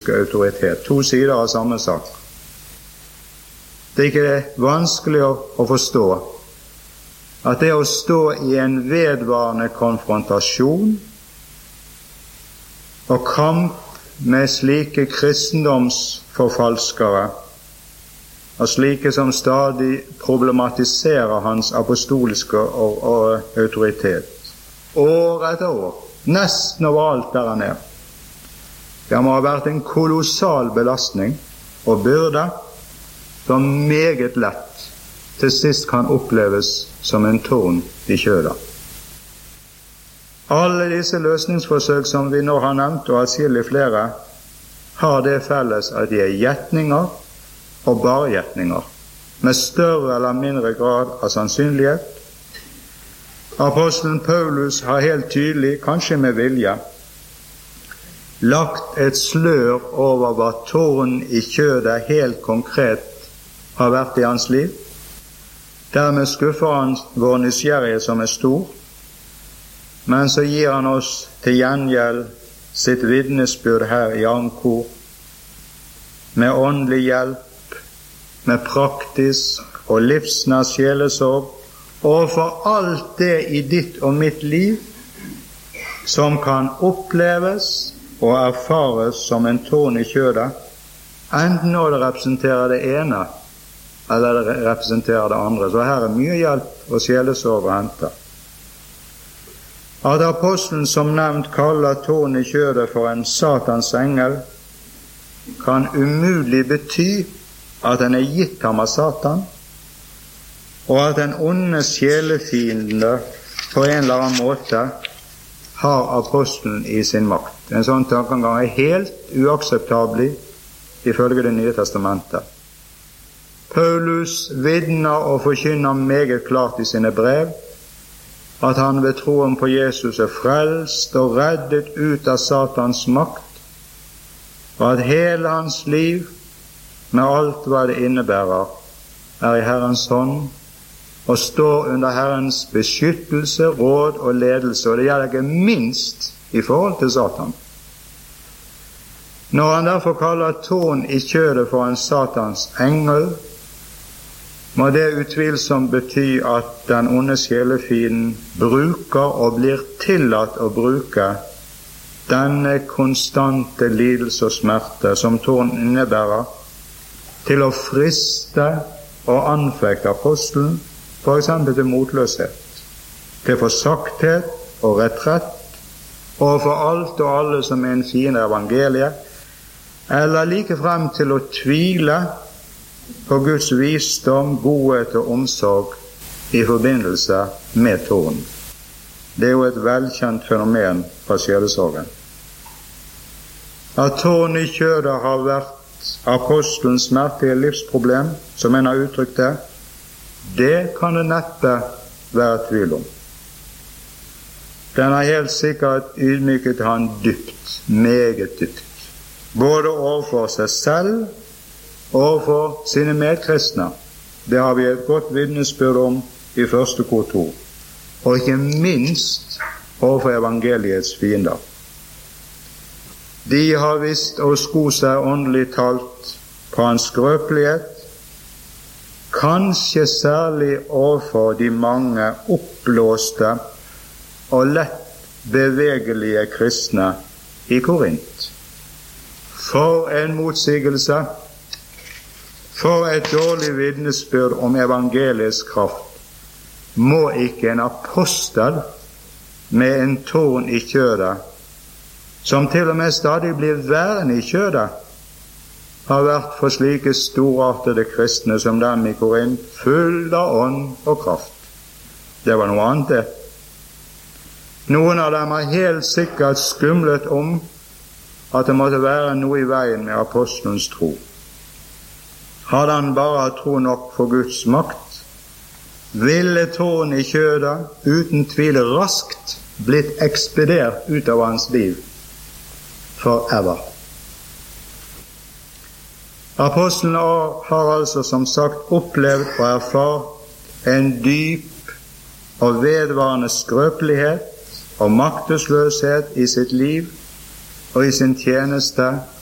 autoritet. To sider av samme sak. Det er ikke vanskelig å forstå at det å stå i en vedvarende konfrontasjon og kamp med slike kristendomsforfalskere og slike som stadig problematiserer hans apostoliske autoritet, år etter år, nesten overalt der han er. Det må ha vært en kolossal belastning og byrde som meget lett til sist kan oppleves som en torn i kjøda. Alle disse løsningsforsøk som vi nå har nevnt, og atskillig flere, har det felles at de er gjetninger og bare gjetninger, med større eller mindre grad av sannsynlighet. Apostelen Paulus har helt tydelig, kanskje med vilje, lagt et slør over hva tåren i kjødet helt konkret har vært i hans liv. Dermed skuffer han vår nysgjerrighet som er stor, men så gir han oss til gjengjeld sitt vitnesbyrd her i ankor, med åndelig hjelp, med praktisk og livsnær sjelesorg, og for alt det i ditt og mitt liv som kan oppleves og erfares som en tårn i kjødet, enten når det representerer det ene eller det representerer det andre. Så her er mye hjelp og sjelesorg å hente. At apostelen som nevnt kaller tårn i kjødet for en Satans engel, kan umulig bety at den er gitt ham av Satan, og at den onde sjelefiende på en eller annen måte har apostelen i sin makt. En sånn tankegang er helt uakseptabel ifølge Det nye testamentet. Paulus vitner og forkynner meget klart i sine brev at han ved troen på Jesus er frelst og reddet ut av Satans makt, og at hele hans liv, med alt hva det innebærer, er i Herrens hånd og står under Herrens beskyttelse, råd og ledelse, og det gjelder ikke minst i forhold til Satan. Når han derfor kaller tårn i kjødet for en Satans engel, må det utvilsomt bety at den onde sjelefienden bruker og blir tillatt å bruke denne konstante lidelse og smerte som tårn innebærer, til å friste og anfekte apostelen, for eksempel til motløshet, til forsakthet og retrett, og for alt og alle som er en fiende av evangeliet, eller like frem til å tvile på Guds visdom, godhet og omsorg i forbindelse med tårn. Det er jo et velkjent fenomen fra sjelesorgen. At tårn i kjødet har vært apostelens smertelige livsproblem, som en har uttrykt det kan det neppe være tvil om. Den har helt sikkert ydmyket han dypt, meget dypt, både overfor seg selv og overfor sine medkristne. Det har vi et godt vitnesbyrd om i 1. kor 2, og ikke minst overfor evangeliets fiender. De har visst å sko seg åndelig talt på hans skrøpelighet, kanskje særlig overfor de mange oppblåste og lett bevegelige kristne i Korint. For en motsigelse, for et dårlig vitnesbyrd om evangeliets kraft. Må ikke en apostel med en tårn i kjødet, som til og med stadig blir værende i kjødet, har vært for slike storartede kristne som dem i Korint, full av ånd og kraft. Det var noe annet det. Noen av dem har helt sikkert skumlet om at det måtte være noe i veien med apostelens tro. Hadde han bare tro nok for Guds makt, ville tårn i kjødet uten tvil raskt blitt ekspedert ut av hans liv forever. Apostelen har altså som sagt opplevd og erfart en dyp og vedvarende skrøpelighet og maktesløshet i sitt liv og i sin tjeneste